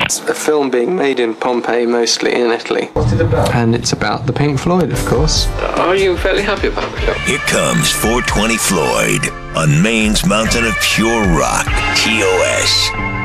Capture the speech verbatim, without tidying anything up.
It's a film being made in Pompeii, mostly in Italy. What's it about? And it's about the Pink Floyd, of course. Are you fairly happy about the film? Here comes four twenty Floyd on Maine's mountain of pure rock, T O S.